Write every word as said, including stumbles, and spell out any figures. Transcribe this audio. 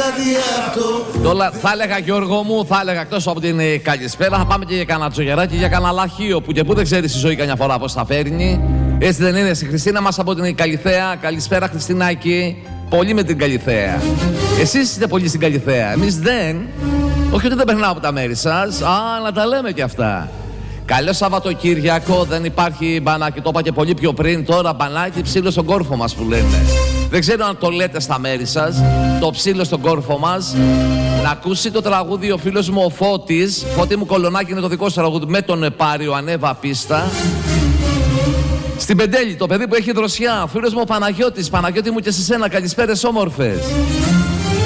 κάτι αυτό. Τώρα θα έλεγα, Γιώργο μου, θα έλεγα εκτός από την ε, καλησπέρα, θα πάμε και για κανένα τζογεράκι, για κανένα λαχείο που και που δεν ξέρει η ζωή καμιά φορά πώς θα φέρνει. Έτσι δεν είναι? Στη Χριστίνα μας από την Καλιθέα. Καλησπέρα, Χριστινάκη. Πολύ με την Καλιθέα. Εσείς είστε πολύ στην Καλιθέα. Εμείς δεν. Όχι ότι δεν περνάω από τα μέρη σας. Α, να τα λέμε και αυτά. Καλό Σαββατοκύριακο, δεν υπάρχει μπανάκι. Το είπα και πολύ πιο πριν. Τώρα μπανάκι, ψήλο στον κόρφο μας που λέτε. Δεν ξέρω αν το λέτε στα μέρη σας. Το ψήλο στον κόρφο μας. Να ακούσει το τραγούδι ο φίλος μου ο Φώτης. Φώτη μου Κολονάκη είναι το δικό σου τραγούδι. Με τον Επάριο ανέβα πίστα. Στην Πεντέλη, το παιδί που έχει δροσιά. Φίλος μου ο Παναγιώτης. Παναγιώτη μου και σε σένα. Καλησπέρες όμορφες.